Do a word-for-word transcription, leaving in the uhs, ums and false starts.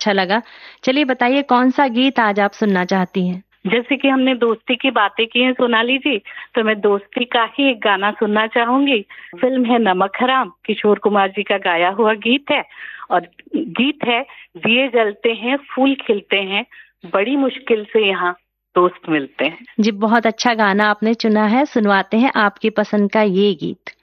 अच्छा लगा। चलिए बताइए कौन सा गीत आज आप सुनना चाहती हैं? जैसे कि हमने दोस्ती की बातें की हैं सोनाली जी, तो मैं दोस्ती का ही एक गाना सुनना चाहूंगी। फिल्म है नमक हराम, किशोर कुमार जी का गाया हुआ गीत है और गीत है दिए जलते हैं फूल खिलते हैं, बड़ी मुश्किल से यहाँ दोस्त मिलते हैं। जी बहुत अच्छा गाना आपने चुना है, सुनवाते हैं आपकी पसंद का ये गीत।